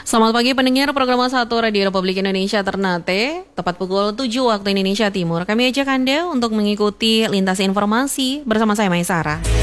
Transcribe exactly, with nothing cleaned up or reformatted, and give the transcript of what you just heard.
Selamat pagi pendengar program satu Radio Republik Indonesia Ternate. Tepat pukul tujuh waktu Indonesia Timur. Kami ajak Anda untuk mengikuti lintas informasi bersama saya Maisara.